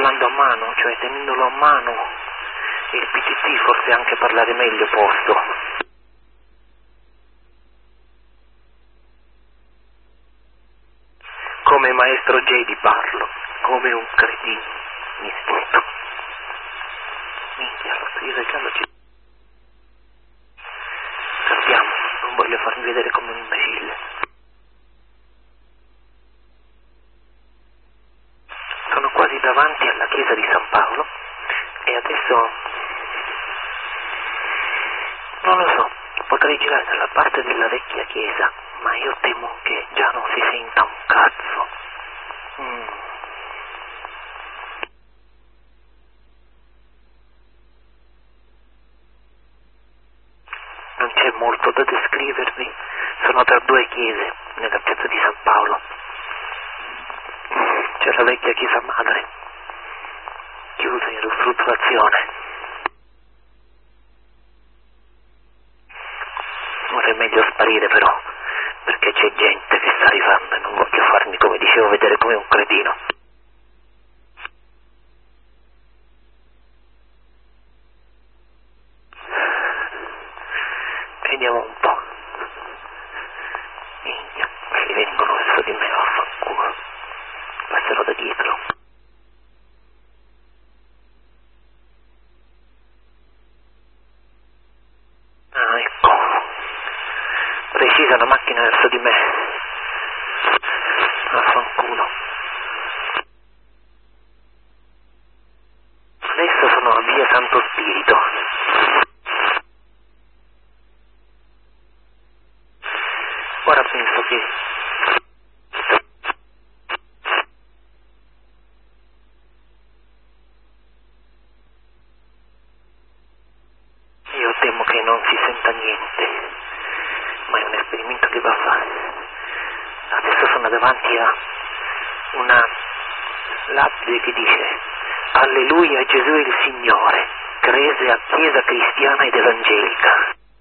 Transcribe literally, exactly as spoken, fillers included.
parlando a mano, cioè tenendolo a mano, il P C T forse anche parlare meglio posto. Come maestro Jedi parlo, come un cretino, mi sputo. Minchia, lo sto regalo ci... Sappiamo, non voglio farmi vedere come un imbecille. Sono quasi davanti alla chiesa di San Paolo e adesso non lo so, potrei girare dalla parte della vecchia chiesa, ma io temo che già non si senta un cazzo. Mm. Non c'è molto da descrivervi, sono tra due chiese nella piazza di San Paolo. C'è la vecchia chiesa madre, chiusa in ristrutturazione. Vorrei meglio sparire però, perché c'è gente che sta arrivando e non voglio farmi, come dicevo, vedere come un cretino. Vediamo un po'. Minchia, se vengono verso di me, vaffanculo. Passerò da dietro. Ah, ecco. Precisa una macchina verso di me. Vaffanculo. Adesso sono a via Santo Spirito. Ora penso che... Io temo che non si senta niente, ma è un esperimento che va fatto. Adesso sono davanti a una lapide che dice: Alleluia, Gesù è il Signore, Crese a Chiesa Cristiana ed Evangelica.